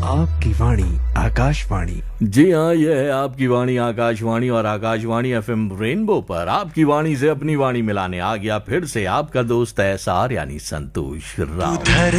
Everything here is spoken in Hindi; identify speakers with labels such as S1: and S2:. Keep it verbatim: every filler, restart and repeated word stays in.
S1: आपकी वाणी आकाशवाणी।
S2: जी हाँ, ये है आपकी वाणी आकाशवाणी और आकाशवाणी एफएम रेनबो पर आपकी वाणी से अपनी वाणी मिलाने आ गया फिर से आपका दोस्त एस आर यानी संतोष राव।